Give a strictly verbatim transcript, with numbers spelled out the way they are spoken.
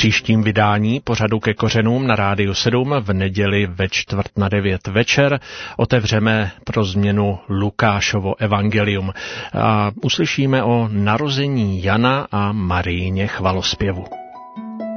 příštím vydání pořadu Ke kořenům na Rádiu sedm v neděli ve čtvrt na devět večer otevřeme pro změnu Lukášovo evangelium a uslyšíme o narození Jana a Marijně chvalospěvu.